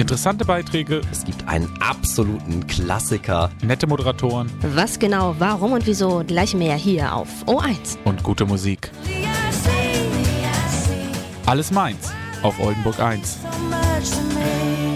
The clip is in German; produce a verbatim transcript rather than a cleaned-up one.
Interessante Beiträge, Es gibt einen absoluten Klassiker. nette Moderatoren Was genau, warum und wieso, gleich mehr hier auf O eins. und gute Musik. Alles meins auf Oldenburg eins. So much to me.